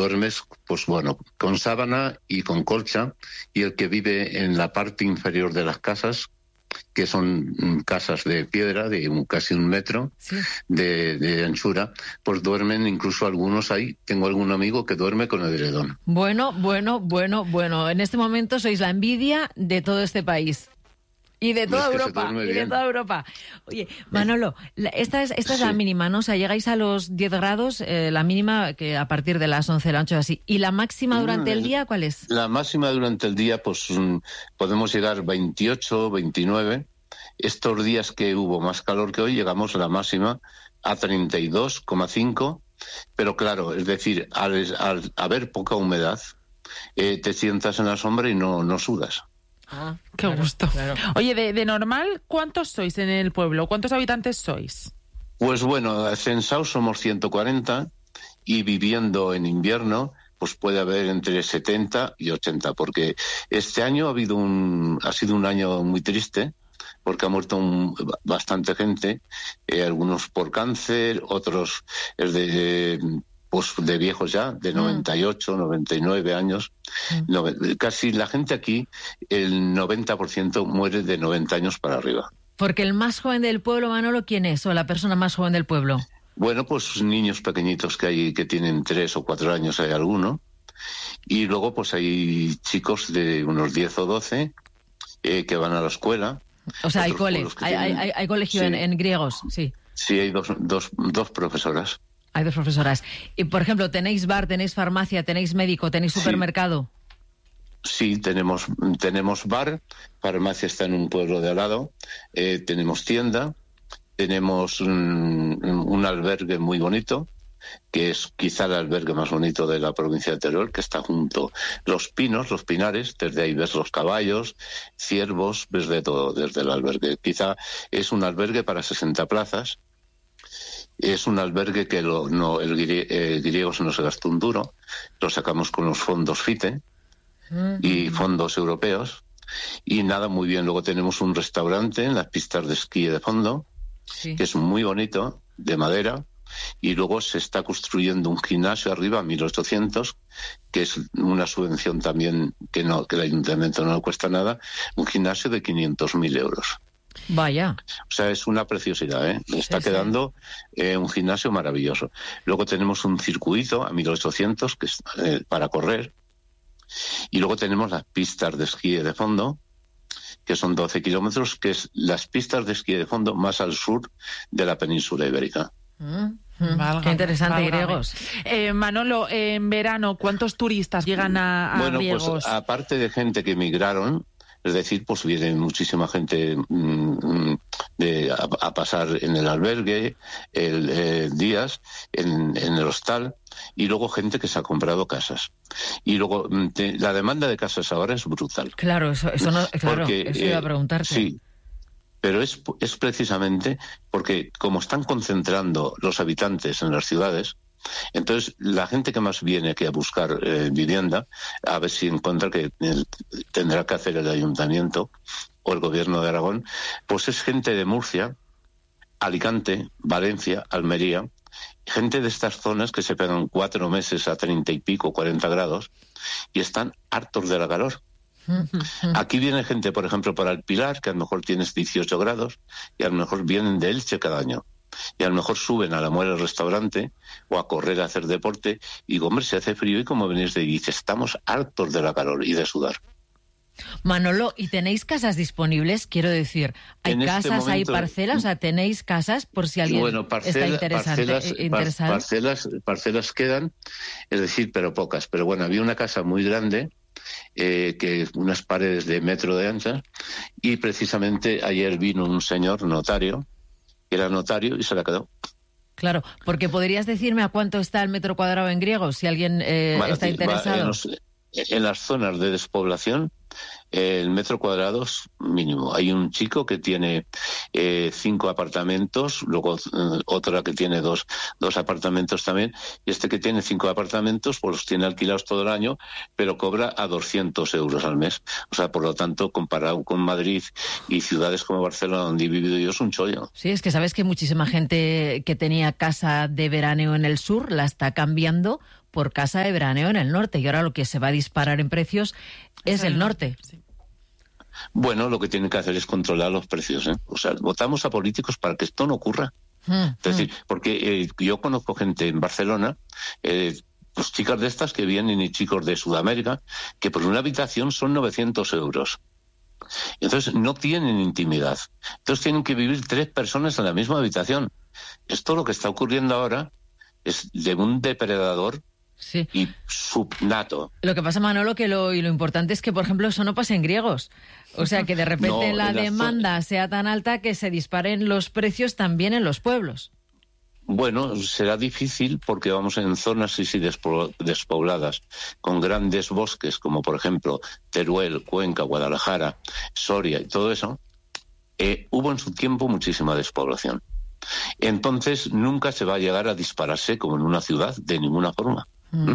duermes, pues bueno, con sábana y con colcha, y el que vive en la parte inferior de las casas, que son casas de piedra de casi 1 metro Sí. de anchura, pues duermen incluso algunos ahí. Tengo algún amigo que duerme con edredón. Bueno. En este momento sois la envidia de todo este país. Y de toda Europa. Oye, Manolo, esta es la mínima, ¿no? O sea, llegáis a los 10 grados, la mínima que a partir de las 11 de la noche o así. ¿Y la máxima durante el día cuál es? La máxima durante el día, pues podemos llegar 28, 29. Estos días que hubo más calor que hoy, llegamos a la máxima a 32,5. Pero claro, es decir, al haber poca humedad, te sientas en la sombra y no sudas. Ah, qué gusto. Claro. Oye, de normal, ¿cuántos sois en el pueblo? ¿Cuántos habitantes sois? Pues bueno, censados somos 140 y viviendo en invierno, pues puede haber entre 70 y 80, porque este año ha sido un año muy triste, porque ha muerto bastante gente, algunos por cáncer, otros de viejos ya, de 98, 99 años. Casi la gente aquí, el 90% muere de 90 años para arriba. Porque el más joven del pueblo, Manolo, ¿quién es? ¿O la persona más joven del pueblo? Bueno, pues niños pequeñitos que hay que tienen 3 o 4 años, hay alguno. Y luego pues hay chicos de unos 10 o 12 que van a la escuela. O sea, hay colegio sí. en griegos, sí. Sí, hay dos profesoras. Hay 2 profesoras. Y, por ejemplo, ¿tenéis bar, tenéis farmacia, tenéis médico, tenéis supermercado? Sí, tenemos bar, farmacia está en un pueblo de al lado, tenemos tienda, tenemos un albergue muy bonito, que es quizá el albergue más bonito de la provincia de Teruel, que está junto los pinares, desde ahí ves los caballos, ciervos, ves de todo desde el albergue. Quizá es un albergue para 60 plazas. Es un albergue que el griego se nos gastó un duro, lo sacamos con los fondos FITE y fondos europeos, y nada, muy bien. Luego tenemos un restaurante en las pistas de esquí de fondo, que es muy bonito, de madera, y luego se está construyendo un gimnasio arriba, 1.800, que es una subvención también que el ayuntamiento no le cuesta nada, un gimnasio de 500.000 euros. Vaya. O sea, es una preciosidad, ¿eh? Está quedando un gimnasio maravilloso. Luego tenemos un circuito a 1.800 que es para correr. Y luego tenemos las pistas de esquí de fondo, que son 12 kilómetros, que es las pistas de esquí de fondo más al sur de la península ibérica. Qué interesante, griegos. Manolo, en verano, ¿cuántos turistas llegan a Griegos? Pues aparte de gente que emigraron, es decir, pues viene muchísima gente a pasar en el albergue, días, en el hostal, y luego gente que se ha comprado casas. Y luego la demanda de casas ahora es brutal. Claro, eso iba a preguntarte. Sí, pero es precisamente porque como están concentrando los habitantes en las ciudades, entonces la gente que más viene aquí a buscar vivienda, a ver si encuentra que tendrá que hacer el ayuntamiento o el gobierno de Aragón, pues es gente de Murcia, Alicante, Valencia, Almería, gente de estas zonas que se pegan 4 meses a 30 y pico, 40 grados, y están hartos de la calor. Aquí viene gente, por ejemplo, para el Pilar, que a lo mejor tienes 18 grados, y a lo mejor vienen de Elche cada año. Y a lo mejor suben a la muela del restaurante o a correr a hacer deporte, y digo, hombre, se hace frío, y como venís de ahí, dice, estamos hartos de la calor y de sudar. Manolo, ¿y tenéis casas disponibles? Quiero decir, ¿hay casas, hay parcelas? O sea, ¿tenéis casas por si alguien está interesado? Parcelas quedan, es decir, pero pocas. Pero bueno, había una casa muy grande, que unas paredes de metro de ancha, y precisamente ayer vino un señor notario, que era notario, y se la quedó. Claro, porque podrías decirme a cuánto está el metro cuadrado en griego, si alguien está interesado. En las zonas de despoblación, el metro cuadrado es mínimo. Hay un chico que tiene 5 apartamentos, luego otra que tiene dos apartamentos también, y este que tiene 5 apartamentos, pues los tiene alquilados todo el año, pero cobra a 200 euros al mes. O sea, por lo tanto, comparado con Madrid y ciudades como Barcelona, donde he vivido yo, es un chollo. Sí, es que sabes que muchísima gente que tenía casa de veraneo en el sur la está cambiando por casa de veraneo en el norte, y ahora lo que se va a disparar en precios es el norte. Sí. Bueno, lo que tienen que hacer es controlar los precios, ¿eh? O sea, votamos a políticos para que esto no ocurra. Es decir, porque yo conozco gente en Barcelona, pues chicas de estas que vienen y chicos de Sudamérica, que por una habitación son 900 euros. Entonces no tienen intimidad. Entonces tienen que vivir 3 personas en la misma habitación. Esto lo que está ocurriendo ahora es de un depredador y subnato. Lo que pasa, Manolo, que lo importante es que, por ejemplo, eso no pasa en griegos. O sea, que de repente la demanda sea tan alta que se disparen los precios también en los pueblos. Bueno, será difícil porque vamos en zonas despobladas, con grandes bosques, como por ejemplo Teruel, Cuenca, Guadalajara, Soria y todo eso. Hubo en su tiempo muchísima despoblación. Entonces nunca se va a llegar a dispararse como en una ciudad, de ninguna forma.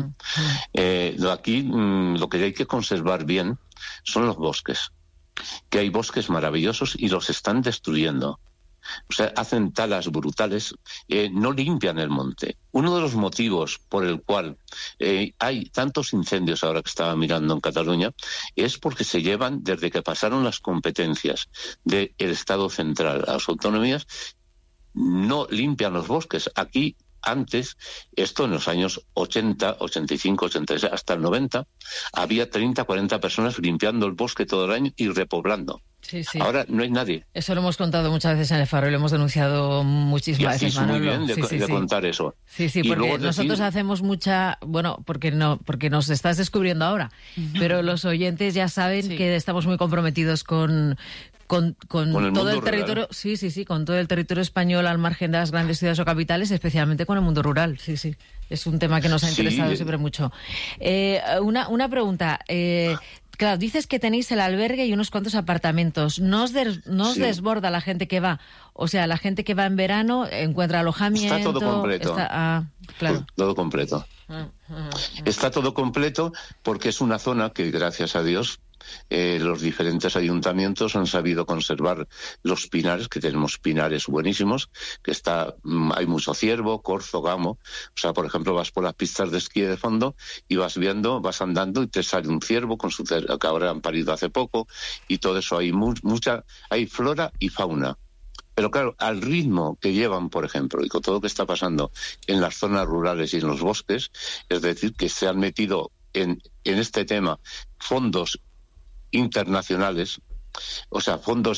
Aquí lo que hay que conservar bien son los bosques, que hay bosques maravillosos y los están destruyendo. O sea, hacen talas brutales, no limpian el monte. Uno de los motivos por el cual hay tantos incendios ahora que estaba mirando en Cataluña es porque se llevan, desde que pasaron las competencias del Estado central a las autonomías, no limpian los bosques. Aquí antes, esto en los años 80, 85, 86, hasta el 90, había 30, 40 personas limpiando el bosque todo el año y repoblando. Sí. Ahora no hay nadie. Eso lo hemos contado muchas veces en el Faro y lo hemos denunciado muchísimas veces, Manolo. Muy bien de contar eso. Sí, porque nosotros hacemos mucha... Bueno, porque nos estás descubriendo ahora, pero los oyentes ya saben que estamos muy comprometidos con todo el territorio, rural. Con todo el territorio español al margen de las grandes ciudades o capitales, especialmente con el mundo rural. Sí. Es un tema que nos ha interesado siempre mucho. Una pregunta. Claro, dices que tenéis el albergue y unos cuantos apartamentos. ¿No os desborda la gente que va? O sea, la gente que va en verano encuentra alojamiento... Está todo completo. Claro. Todo completo. Está todo completo porque es una zona que, gracias a Dios, los diferentes ayuntamientos han sabido conservar los pinares, que tenemos pinares buenísimos, que hay mucho ciervo, corzo, gamo. O sea, por ejemplo, vas por las pistas de esquí de fondo y vas andando y te sale un ciervo con su que ahora han parido hace poco, y todo eso. Hay flora y fauna. Pero claro, al ritmo que llevan, por ejemplo, y con todo lo que está pasando en las zonas rurales y en los bosques, es decir, que se han metido en este tema fondos internacionales, o sea, fondos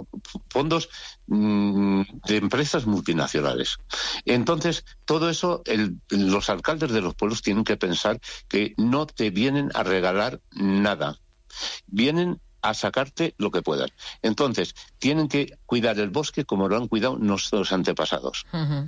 de empresas multinacionales. Entonces, todo eso, los alcaldes de los pueblos tienen que pensar que no te vienen a regalar nada, vienen a sacarte lo que puedan. Entonces, tienen que cuidar el bosque como lo han cuidado nuestros antepasados.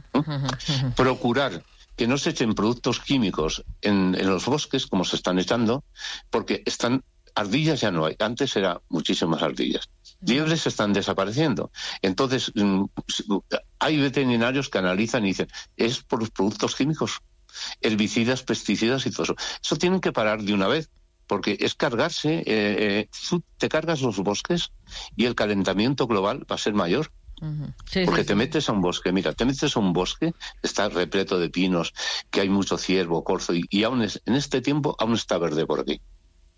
Procurar que no se echen productos químicos en los bosques, como se están echando, porque ardillas ya no hay. Antes eran muchísimas ardillas. Liebres están desapareciendo. Entonces, hay veterinarios que analizan y dicen, es por los productos químicos, herbicidas, pesticidas y todo eso. Eso tienen que parar de una vez, porque es cargarse, tú te cargas los bosques y el calentamiento global va a ser mayor. Porque te metes a un bosque, está repleto de pinos, que hay mucho ciervo, corzo, y aún en este tiempo aún está verde por aquí.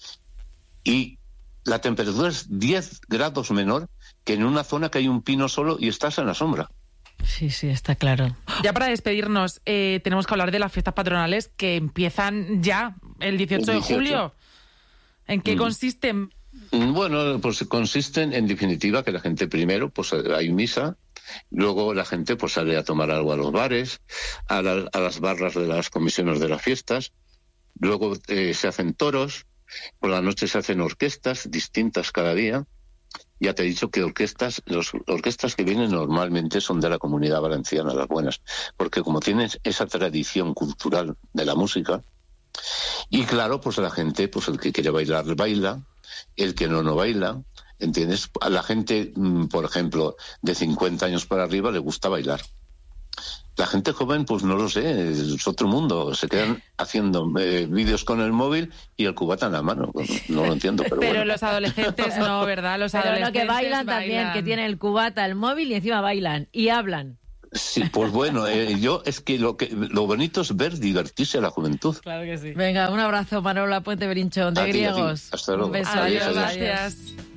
Y la temperatura es 10 grados menor que en una zona que hay un pino solo y estás en la sombra. Sí, está claro. Ya para despedirnos, tenemos que hablar de las fiestas patronales que empiezan ya el 18 de julio. ¿En qué consisten? Bueno, pues consisten en definitiva que la gente primero, pues hay misa, luego la gente pues sale a tomar algo a los bares, a las barras de las comisiones de las fiestas, luego se hacen toros. Por la noche se hacen orquestas distintas cada día. Ya te he dicho que las orquestas que vienen normalmente son de la Comunidad Valenciana, las buenas, porque como tienes esa tradición cultural de la música, y claro, pues la gente, pues el que quiere bailar, baila, el que no baila, ¿entiendes? A la gente, por ejemplo, de 50 años para arriba le gusta bailar. La gente joven, pues no lo sé, es otro mundo. Se quedan haciendo vídeos con el móvil y el cubata en la mano. No lo entiendo, pero bueno. Los adolescentes no, ¿verdad? Pero que bailan también, que tienen el cubata, el móvil y encima bailan y hablan. Sí, pues bueno, yo es que lo bonito es ver divertirse a la juventud. Claro que sí. Venga, un abrazo, Manolo Lapuente Belinchón, de Griegos. Hasta luego. Un beso, Adiós, adiós. gracias.